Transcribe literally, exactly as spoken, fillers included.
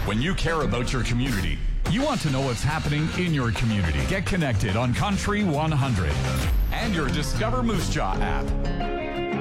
When you care about your community, you want to know what's happening in your community. Get connected on Country one hundred and your Discover Moose Jaw app.